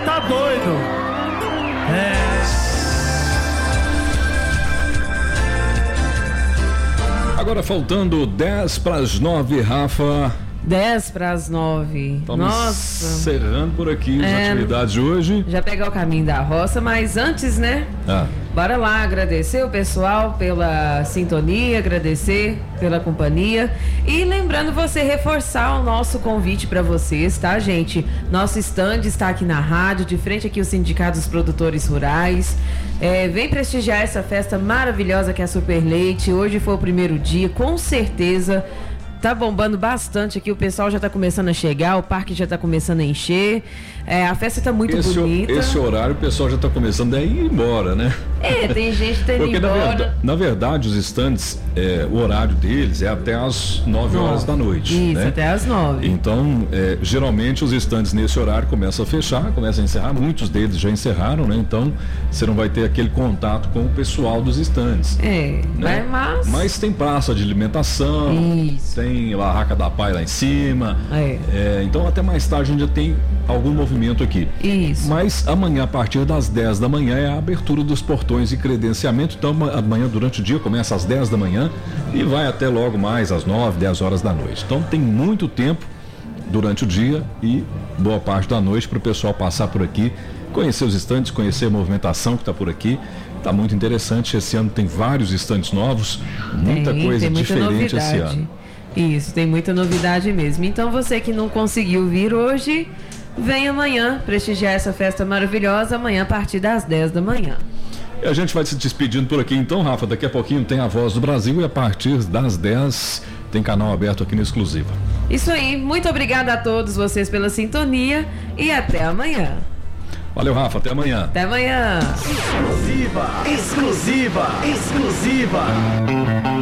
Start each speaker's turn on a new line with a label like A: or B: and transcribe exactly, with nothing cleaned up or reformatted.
A: tá doido. É.
B: Agora faltando dez para as nove, Rafa.
C: dez para as nove.
B: Estamos
C: Nossa.
B: encerrando por aqui as
C: É,
B: atividades de hoje.
C: Já pegar o caminho da roça, mas antes, né?
B: Ah.
C: Bora lá agradecer o pessoal pela sintonia, agradecer pela companhia e lembrando você reforçar o nosso convite para vocês, tá, gente? Nosso stand está aqui na rádio, de frente aqui o Sindicato dos Produtores Rurais. É, vem prestigiar essa festa maravilhosa que é a Super Leite. Hoje foi o primeiro dia, com certeza. Tá bombando bastante aqui, o pessoal já tá começando a chegar, o parque já tá começando a encher, é, a festa tá muito
B: esse,
C: bonita.
B: Esse horário o pessoal já tá começando a ir embora, né?
C: É, tem gente que tá indo
B: Porque
C: embora.
B: Na verdade, na verdade os estandes, é, o horário deles é até às nove horas da noite.
C: Isso,
B: né?
C: até às nove.
B: Então, é, geralmente os estandes nesse horário começam a fechar, começam a encerrar, muitos deles já encerraram, né? Então, você não vai ter aquele contato com o pessoal dos estandes.
C: É,
B: né?
C: mas...
B: Mas tem praça de alimentação,
C: Isso.
B: tem Barraca da Pai lá em cima.
C: É.
B: É, então, até mais tarde ainda tem algum movimento aqui.
C: Isso.
B: Mas amanhã, a partir das dez da manhã, é a abertura dos portões e credenciamento. Então, amanhã, durante o dia, começa às dez da manhã e vai até logo mais às nove, dez horas da noite. Então, tem muito tempo durante o dia e boa parte da noite para o pessoal passar por aqui, conhecer os estandes, conhecer a movimentação que está por aqui. Está muito interessante. Esse ano tem vários estandes novos, muita
C: tem,
B: coisa
C: tem muita
B: diferente
C: novidade.
B: esse ano.
C: Isso, tem muita novidade mesmo. Então, você que não conseguiu vir hoje, vem amanhã prestigiar essa festa maravilhosa, amanhã a partir das dez da manhã.
B: E a gente vai se despedindo por aqui então, Rafa. Daqui a pouquinho tem a Voz do Brasil e a partir das dez tem canal aberto aqui no Exclusiva.
C: Isso aí, muito obrigada a todos vocês pela sintonia e até amanhã.
B: Valeu, Rafa, até amanhã.
C: Até amanhã.
A: Exclusiva, exclusiva, exclusiva.